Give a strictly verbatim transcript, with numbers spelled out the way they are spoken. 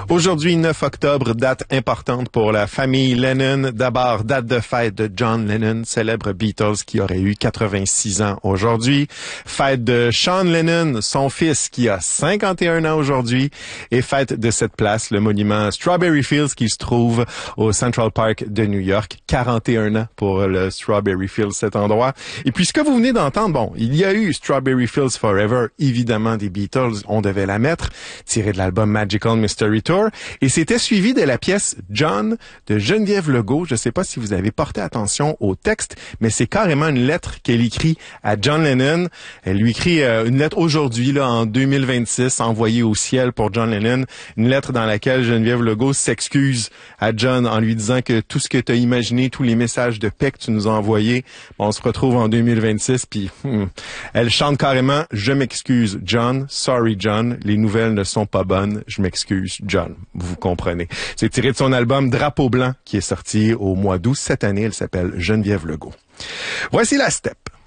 Aujourd'hui, neuf octobre, date importante pour la famille Lennon. D'abord, date de fête de John Lennon, célèbre Beatles qui aurait eu quatre-vingt-six ans aujourd'hui. Fête de Sean Lennon, son fils qui a cinquante et un ans aujourd'hui. Et fête de cette place, le monument Strawberry Fields qui se trouve au Central Park de New York. quarante et un ans pour le Strawberry Fields, cet endroit. Et puis, ce que vous venez d'entendre, bon, il y a eu Strawberry Fields Forever, évidemment des Beatles, on devait la mettre, tirée de l'album Magical Mystery Tour. Et c'était suivi de la pièce John de Geneviève Legault. Je ne sais pas si vous avez porté attention au texte, mais c'est carrément une lettre qu'elle écrit à John Lennon. Elle lui écrit euh, une lettre aujourd'hui, là, en deux mille vingt-six, envoyée au ciel pour John Lennon. Une lettre dans laquelle Geneviève Legault s'excuse à John en lui disant que tout ce que tu as imaginé, tous les messages de paix que tu nous as envoyés, bon, on se retrouve en deux mille vingt-six, puis hmm, elle chante carrément « Je m'excuse, John. Sorry, John. Les nouvelles ne sont pas bonnes. Je m'excuse, John. » Vous comprenez. C'est tiré de son album Drapeau blanc qui est sorti au mois d'août cette année. Elle s'appelle Geneviève Legault. Voici la Step.